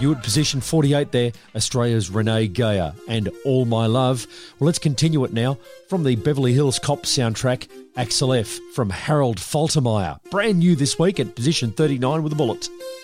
You at position 48 there, Australia's Renee Geyer and All My Love. Well, let's continue it now from the Beverly Hills Cop soundtrack, Axel F. from Harold Faltermeyer. Brand new this week at position 39 with a bullet.